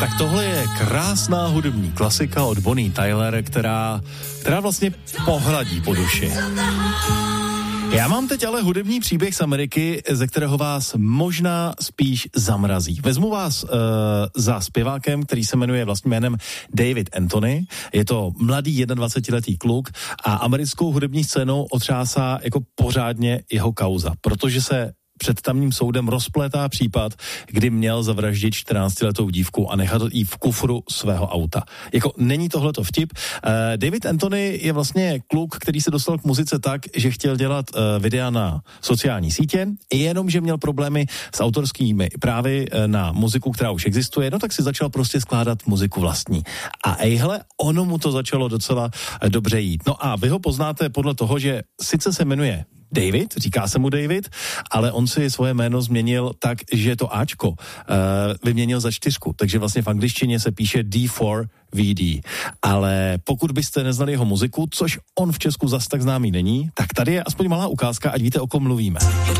Tak tohle je krásná hudební klasika od Bonnie Tyler, která vlastně pohladí po duši. Já mám teď ale hudební příběh z Ameriky, ze kterého vás možná spíš zamrazí. Vezmu vás za zpěvákem, který se jmenuje vlastním jménem David Anthony. Je to mladý 21letý kluk a americkou hudební scénou otřásá jako pořádně jeho kauza, protože se před tamním soudem rozplétá případ, kdy měl zavraždit 14letou dívku a nechat jí v kufru svého auta. Jako není tohleto vtip. David Anthony je vlastně kluk, který se dostal k muzice tak, že chtěl dělat videa na sociální sítě, jenomže měl problémy s autorskými právy na muziku, která už existuje, no tak si začal prostě skládat muziku vlastní. A ejhle, ono mu to začalo docela dobře jít. No a vy ho poznáte podle toho, že sice se jmenuje David, říká se mu David, ale on si svoje jméno změnil tak, že to Ačko vyměnil za 4, takže vlastně v angličtině se píše D4VD. Ale pokud byste neznali jeho muziku, což on v Česku zas tak známý není, tak tady je aspoň malá ukázka, ať víte, o kom mluvíme.